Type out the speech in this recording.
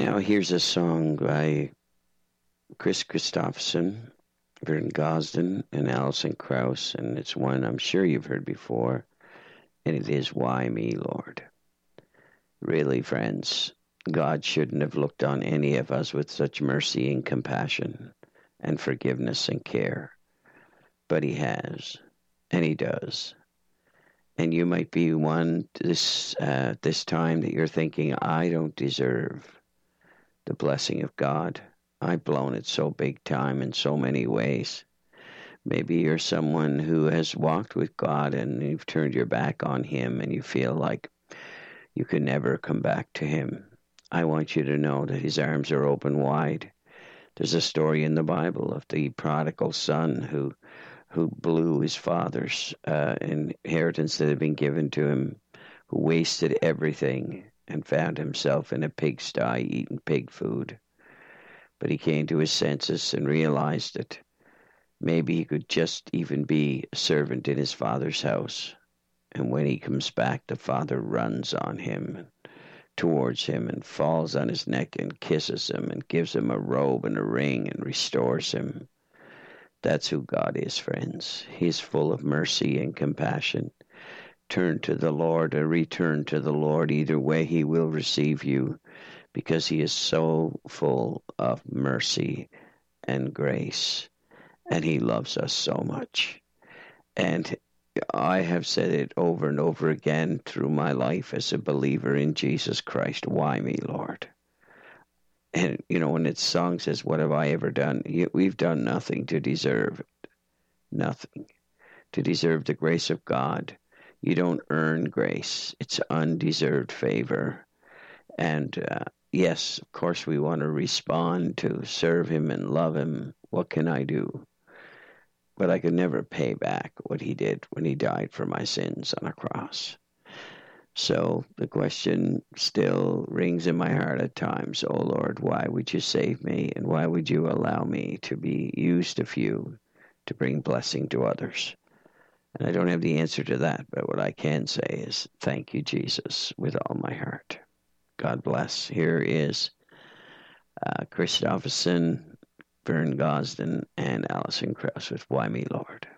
Now, here's a song by Chris Christopherson, Vern Gosden, and Alison Krauss, and it's one I'm sure you've heard before, and it is Why Me, Lord? Really, friends, God shouldn't have looked on any of us with such mercy and compassion and forgiveness and care, but He has, and He does. And you might be one this time that you're thinking, I don't deserve the blessing of God. I've blown it so big time in so many ways. Maybe you're someone who has walked with God and you've turned your back on Him and you feel like you can never come back to Him. I want you to know that His arms are open wide. There's a story in the Bible of the prodigal son who blew his father's inheritance that had been given to him, who wasted everything and found himself in a pigsty eating pig food. But he came to his senses and realized that maybe he could just even be a servant in his father's house. And when he comes back, the father runs on him, towards him, and falls on his neck and kisses him and gives him a robe and a ring and restores him. That's who God is, friends. He's full of mercy and compassion. Turn to the Lord or return to the Lord. Either way, He will receive you because He is so full of mercy and grace, and He loves us so much. And I have said it over and over again through my life as a believer in Jesus Christ. Why me, Lord? And, when its song says, what have I ever done? We've done nothing to deserve it. Nothing. To deserve the grace of God. You don't earn grace. It's undeserved favor. And yes, of course, we want to respond to serve Him and love Him. What can I do? But I could never pay back what He did when He died for my sins on a cross. So the question still rings in my heart at times, oh Lord, why would you save me? And why would you allow me to be used of you to bring blessing to others? And I don't have the answer to that, but what I can say is thank you, Jesus, with all my heart. God bless. Here is Christopherson, Vern Gosden, and Alison Krauss with Why Me, Lord?